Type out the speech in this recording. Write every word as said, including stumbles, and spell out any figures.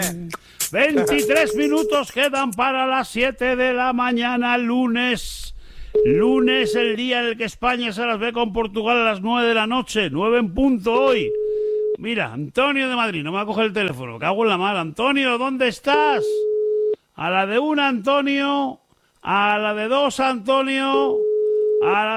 veintitrés minutos quedan para las siete de la mañana, lunes. Lunes, el día en el que España se las ve con Portugal a las nueve de la noche. nueve en punto hoy. Mira, Antonio de Madrid, no me va a coger el teléfono, cago en la mala. Antonio, ¿dónde estás? A la de una, Antonio. A la de dos, Antonio. A la